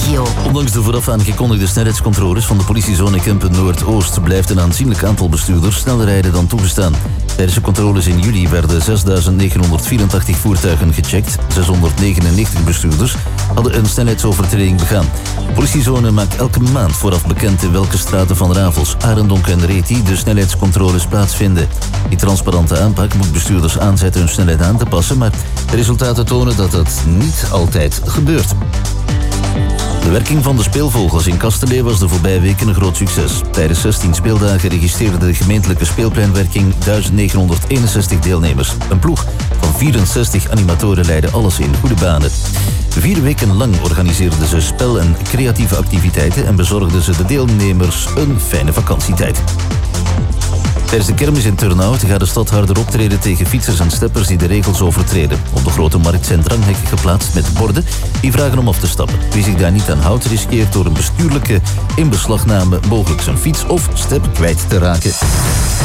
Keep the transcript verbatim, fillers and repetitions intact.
Radio. Ondanks de vooraf aangekondigde snelheidscontroles van de politiezone Kempen Noordoost blijft een aanzienlijk aantal bestuurders sneller rijden dan toegestaan. Tijdens de controles in juli werden zesduizend negenhonderdvierentachtig voertuigen gecheckt. zeshonderdnegenennegentig bestuurders hadden een snelheidsovertreding begaan. De politiezone maakt elke maand vooraf bekend in welke straten van Ravels, Arendonk en Reti de snelheidscontroles plaatsvinden. Die transparante aanpak moet bestuurders aanzetten hun snelheid aan te passen, maar de resultaten tonen dat dat niet altijd gebeurt. De werking van de speelvogels in Kastelee was de voorbije weken een groot succes. Tijdens zestien speeldagen registreerde de gemeentelijke speelpleinwerking duizend negenhonderdeenenzestig deelnemers. Een ploeg van vierenzestig animatoren leidde alles in goede banen. Vier weken lang organiseerden ze spel- en creatieve activiteiten en bezorgden ze de deelnemers een fijne vakantietijd. Tijdens de kermis in Turnhout gaat de stad harder optreden tegen fietsers en steppers die de regels overtreden. Op de Grote Markt zijn dranghekken geplaatst met borden die vragen om af te stappen. Wie zich daar niet aan houdt, riskeert door een bestuurlijke inbeslagname mogelijk zijn fiets of step kwijt te raken.